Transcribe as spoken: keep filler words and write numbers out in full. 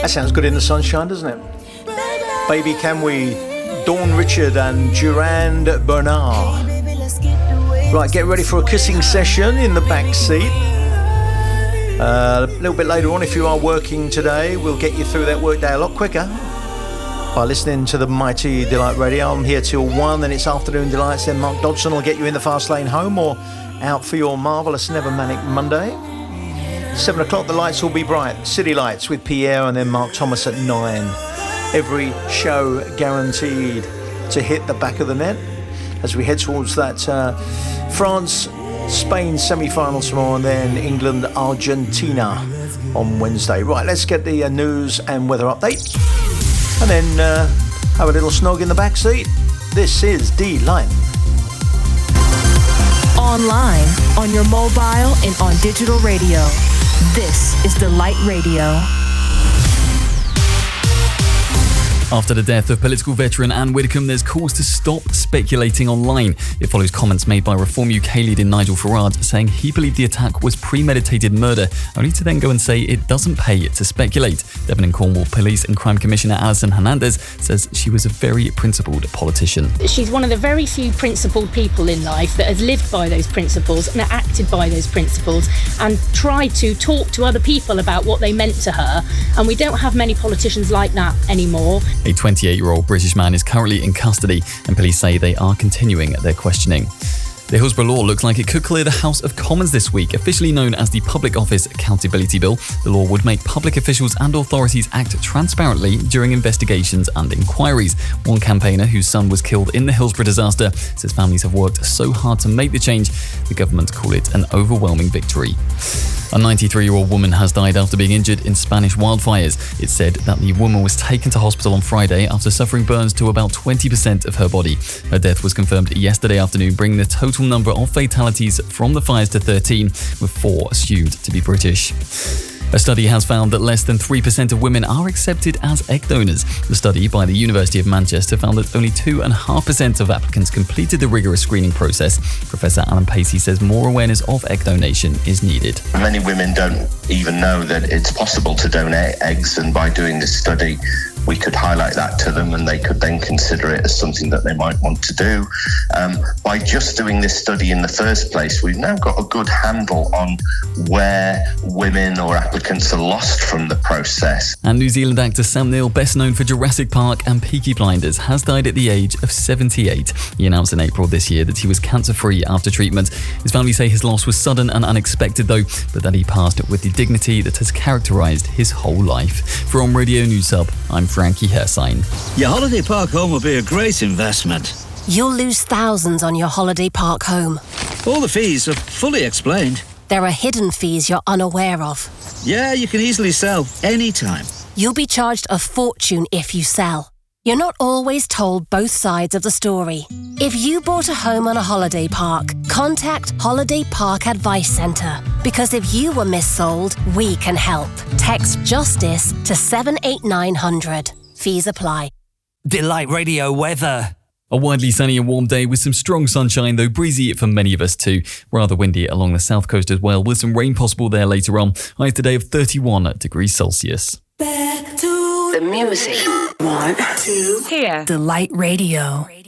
That sounds good in the sunshine, doesn't it? Baby Can We, Dawn Richard and Durand Bernard. Right, get ready for a kissing session in the back seat. Uh, a little bit later on, if you are working today, we'll get you through that workday a lot quicker by listening to the mighty Delight Radio. I'm here till one, then it's Afternoon Delights, then Mark Dodson will get you in the fast lane home or out for your marvellous Never Manic Monday. Seven o'clock, the lights will be bright. City Lights with Pierre and then Mark Thomas at nine. Every show guaranteed to hit the back of the net as we head towards that uh, France-Spain semi-final tomorrow and then England-Argentina on Wednesday. Right, let's get the uh, news and weather update and then uh, have a little snog in the back seat. This is D-Line. Online, on your mobile and on digital radio. This is Delight Radio. After the death of political veteran Anne Widdecombe, there's calls to stop speculating online. It follows comments made by Reform U K leader Nigel Farage saying he believed the attack was premeditated murder, only to then go and say it doesn't pay to speculate. Devon and Cornwall Police and Crime Commissioner Alison Hernandez says she was a very principled politician. She's one of the very few principled people in life that has lived by those principles and acted by those principles and tried to talk to other people about what they meant to her. And we don't have many politicians like that anymore. A twenty-eight-year-old British man is currently in custody and police say they are continuing their questioning. The Hillsborough law looks like it could clear the House of Commons this week. Officially known as the Public Office Accountability Bill, the law would make public officials and authorities act transparently during investigations and inquiries. One campaigner whose son was killed in the Hillsborough disaster says families have worked so hard to make the change, the government call it an overwhelming victory. A ninety-three-year-old woman has died after being injured in Spanish wildfires. It's said that the woman was taken to hospital on Friday after suffering burns to about twenty percent of her body. Her death was confirmed yesterday afternoon, bringing the total number of fatalities from the fires to thirteen, with four assumed to be British. A study has found that less than three percent of women are accepted as egg donors. The study by the University of Manchester found that only two point five percent of applicants completed the rigorous screening process. Professor Alan Pacey says more awareness of egg donation is needed. Many women don't even know that it's possible to donate eggs, and by doing this study, we could highlight that to them and they could then consider it as something that they might want to do. Um, by just doing this study in the first place, we've now got a good handle on where women or applicants are lost from the process. And New Zealand actor Sam Neill, best known for Jurassic Park and Peaky Blinders, has died at the age of seventy-eight. He announced in April this year that he was cancer-free after treatment. His family say his loss was sudden and unexpected though, but that he passed with the dignity that has characterised his whole life. From Radio News Hub, I'm Frankie Hersign. Your holiday park home will be a great investment. You'll lose thousands on your holiday park home. All the fees are fully explained. There are hidden fees you're unaware of. Yeah, you can easily sell anytime. You'll be charged a fortune if you sell. You're not always told both sides of the story. If you bought a home on a holiday park, contact Holiday Park Advice Centre. Because if you were missold, we can help. Text JUSTICE to seven eight nine hundred. Fees apply. Delight Radio weather. A widely sunny and warm day with some strong sunshine, though breezy for many of us too. Rather windy along the south coast as well, with some rain possible there later on. Highs today of thirty-one degrees Celsius. Back to the music. One, two, here. Delight Radio.